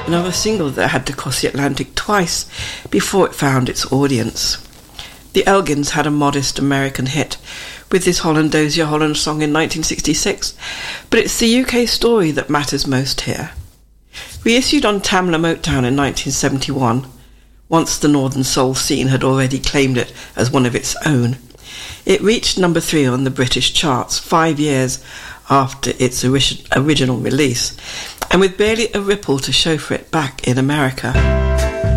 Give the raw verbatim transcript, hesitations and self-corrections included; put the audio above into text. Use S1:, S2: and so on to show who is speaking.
S1: another single that had to cross the Atlantic twice before it found its audience. The Elgins had a modest American hit with this Hollandosia Holland song in nineteen sixty-six, but it's the U K story that matters most here. Reissued on Tamla Motown in nineteen seventy-one, once the Northern Soul scene had already claimed it as one of its own, it reached number three on the British charts five years after its ori- original release, and with barely a ripple to show for it back in America.